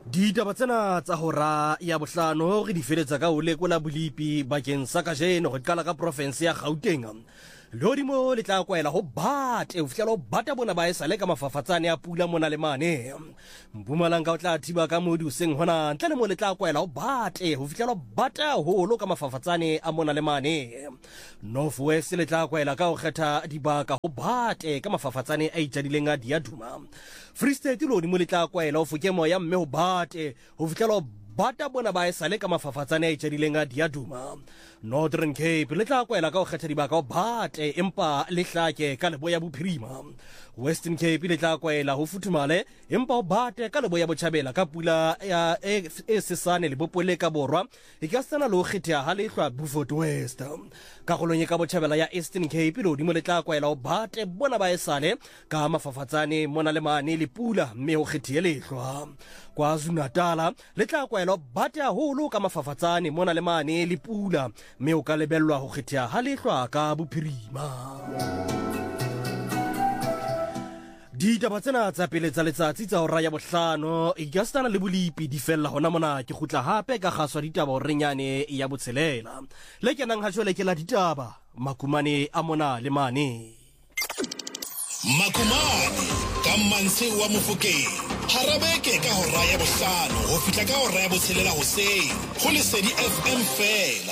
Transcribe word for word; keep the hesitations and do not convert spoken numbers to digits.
Ditaba tsena tsa hora ya bohlano re di feletsa ka o lekola bolipi bakeng sa kajeno go qala ka province ya Gauteng. Lodimo le tla kwaela ho bate o fihlela ho bata bona ba esale ka mafafatsane a pula mona le mane. Mpumalanga o tla thiba ka modi o seng hona ntle le mo le tla kwaela ho bate ho fihlela ho bata holo ka mafafatsane a mona le mane. Northwest le tla kwaela ka ho kgetha dibaka ho bate ka mafafatsane a itjadileng a diaduma. Free State lodimo le tla kwaela ho fokemo ya mme ho bate ho fihlela ho bata bona ba esale ka mafafatsane a itjadileng a diaduma. Northern Cape le tla kwaela ka ho kgetha dibaka ho bate empa le hlake ka leboya bophirima. Western Cape le tla kwaela ho futhumale empa ho bate ka leboya botjhabela ka pula ya e, e sesane le bopole ka borwa e ka sana le ho kgethea ha lehlwa Beaufort West. Karolong ka botjhabela ya Eastern Cape lodimo le tla kwaela ho bate bona ba esale ka mafafatsane mona le mane le pula mme ho kgethea lehlwa. KwaZulu-Natal le tla kwaela ho bate haholo ka mafafatsane mona le mane le pula mme o ka lebellwa ho kgethea ha lehlwa ka bophirima. Ditaba tsena tsa pele tsa letsatsi tsa hora ya bohlano e ka stana le bolipi di fella hona mona ke khutla hape ka gaswa ditaba o renyane ya botshelela le kenang ha jwale ke la ditaba makumane a mona le mane. Makumane ka Manse wa Mofokeng harabeke ka hora ya bohlano ho fihla ka hora ya botshelela hoseng go Lesedi F M fela.